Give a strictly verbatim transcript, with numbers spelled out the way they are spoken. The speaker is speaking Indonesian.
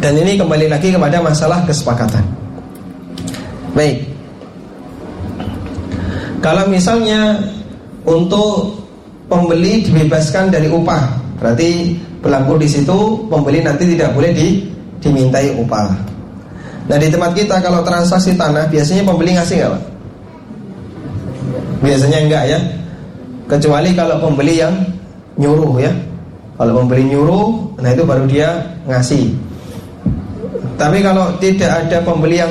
Dan ini kembali lagi kepada masalah kesepakatan. Baik. Kalau misalnya untuk pembeli dibebaskan dari upah, berarti berlaku di situ pembeli nanti tidak boleh di, dimintai upah. Nah di tempat kita kalau transaksi tanah biasanya pembeli ngasih nggak Pak? Biasanya enggak ya. Kecuali kalau pembeli yang nyuruh ya. Kalau pembeli nyuruh, nah itu baru dia ngasih. Tapi kalau tidak ada pembeli yang